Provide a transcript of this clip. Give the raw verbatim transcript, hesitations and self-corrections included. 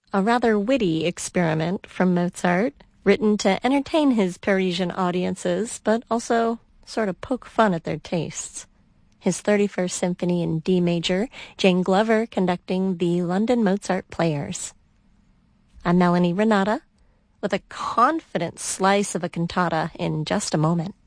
a rather witty experiment from Mozart, written to entertain his Parisian audiences, but also sort of poke fun at their tastes. His thirty-first Symphony in D major, Jane Glover conducting the London Mozart Players. I'm Melanie Renata, with a confident slice of a cantata in just a moment.